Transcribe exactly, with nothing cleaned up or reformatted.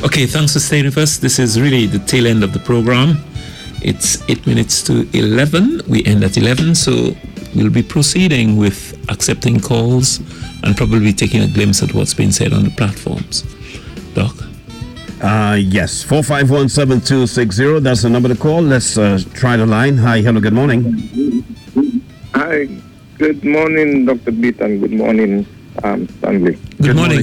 Okay, thanks for staying with us. This is really the tail end of the program. It's eight minutes to eleven. We end at eleven, so we'll be proceeding with accepting calls and probably taking a glimpse at what's been said on the platforms. Doc? Uh, yes, four five one, seven two six zero. That's the number to call. Let's uh, try the line. Hi, hello, good morning. Hi, good morning, Doctor Beat, and good morning, um, Stanley. Good, good morning. morning.